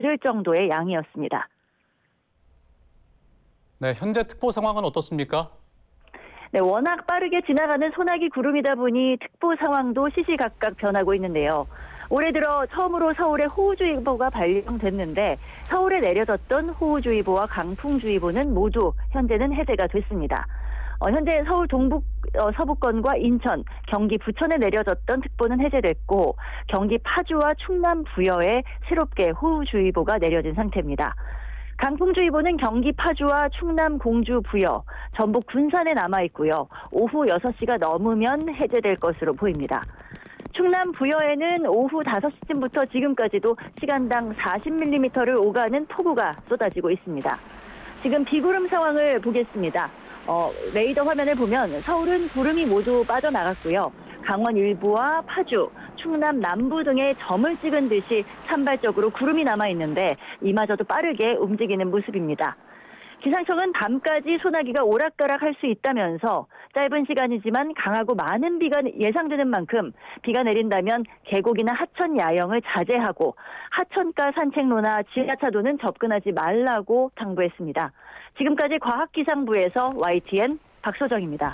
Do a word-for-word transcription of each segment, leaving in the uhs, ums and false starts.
이를 정도의 양이었습니다. 네, 현재 특보 상황은 어떻습니까? 네, 워낙 빠르게 지나가는 소나기 구름이다 보니 특보 상황도 시시각각 변하고 있는데요. 올해 들어 처음으로 서울에 호우주의보가 발령됐는데 서울에 내려졌던 호우주의보와 강풍주의보는 모두 현재는 해제가 됐습니다. 어, 현재 서울 동북 어, 서부권과 인천, 경기 부천에 내려졌던 특보는 해제됐고 경기 파주와 충남 부여에 새롭게 호우주의보가 내려진 상태입니다. 강풍주의보는 경기 파주와 충남 공주 부여, 전북 군산에 남아 있고요. 오후 여섯 시가 넘으면 해제될 것으로 보입니다. 충남 부여에는 오후 다섯 시쯤부터 지금까지도 시간당 사십 밀리미터를 오가는 폭우가 쏟아지고 있습니다. 지금 비구름 상황을 보겠습니다. 어, 레이더 화면을 보면 서울은 구름이 모두 빠져나갔고요. 강원 일부와 파주, 충남 남부 등에 점을 찍은 듯이 산발적으로 구름이 남아있는데 이마저도 빠르게 움직이는 모습입니다. 기상청은 밤까지 소나기가 오락가락할 수 있다면서 짧은 시간이지만 강하고 많은 비가 예상되는 만큼 비가 내린다면 계곡이나 하천 야영을 자제하고 하천가 산책로나 지하차도는 접근하지 말라고 당부했습니다. 지금까지 과학기상부에서 와이티엔 박소정입니다.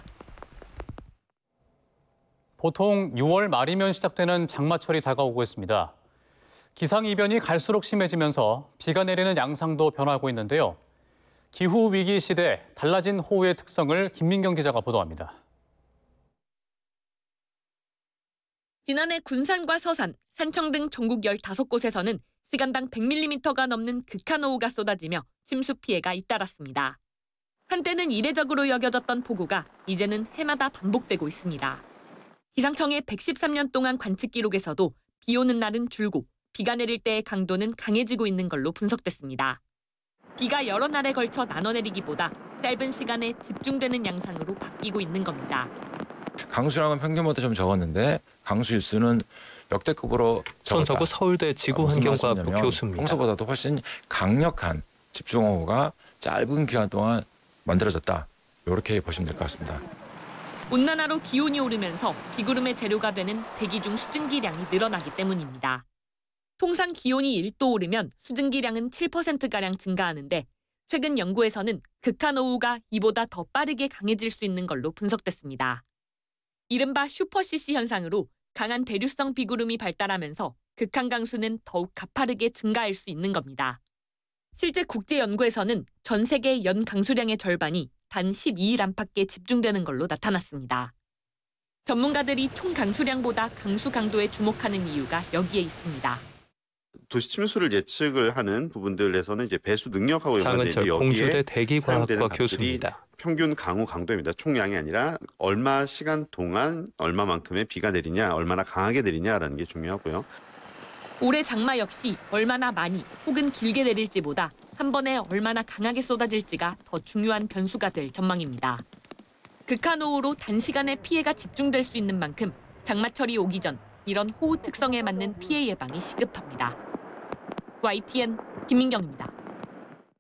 보통 유월 말이면 시작되는 장마철이 다가오고 있습니다. 기상이변이 갈수록 심해지면서 비가 내리는 양상도 변하고 있는데요. 기후위기 시대 달라진 호우의 특성을 김민경 기자가 보도합니다. 지난해 군산과 서산, 산청 등 전국 열다섯 곳에서는 시간당 백 밀리미터가 넘는 극한호우가 쏟아지며 침수 피해가 잇따랐습니다. 한때는 이례적으로 여겨졌던 폭우가 이제는 해마다 반복되고 있습니다. 기상청의 백십삼 년 동안 관측 기록에서도 비 오는 날은 줄고 비가 내릴 때의 강도는 강해지고 있는 걸로 분석됐습니다. 비가 여러 날에 걸쳐 나눠 내리기보다 짧은 시간에 집중되는 양상으로 바뀌고 있는 겁니다. 강수량은 평균보다 좀 적었는데 강수 일수는 역대급으로 적었다. 손석우 서울대 지구환경과학부 교수입니다. 평소보다도 훨씬 강력한 집중호우가 짧은 기간 동안 만들어졌다. 이렇게 보시면 될 것 같습니다. 온난화로 기온이 오르면서 비구름의 재료가 되는 대기 중 수증기량이 늘어나기 때문입니다. 통상 기온이 일 도 오르면 수증기량은 칠 퍼센트가량 증가하는데 최근 연구에서는 극한호우가 이보다 더 빠르게 강해질 수 있는 걸로 분석됐습니다. 이른바 슈퍼씨씨 현상으로 강한 대류성 비구름이 발달하면서 극한 강수는 더욱 가파르게 증가할 수 있는 겁니다. 실제 국제연구에서는 전 세계 연 강수량의 절반이 단 십이 일 안팎에 집중되는 걸로 나타났습니다. 전문가들이 총 강수량보다 강수 강도에 주목하는 이유가 여기에 있습니다. 도시 침수를 예측을 하는 부분들에서는 이제 배수 능력하고 연관되는 여기에 공주대 대기과학과 교수입니다. 평균 강우 강도입니다. 총량이 아니라 얼마 시간 동안 얼마만큼의 비가 내리냐, 얼마나 강하게 내리냐라는 게 중요하고요. 올해 장마 역시 얼마나 많이 혹은 길게 내릴지보다 한 번에 얼마나 강하게 쏟아질지가 더 중요한 변수가 될 전망입니다. 극한호우로 단시간에 피해가 집중될 수 있는 만큼 장마철이 오기 전 이런 호우 특성에 맞는 피해 예방이 시급합니다. 와이티엔 김민경입니다.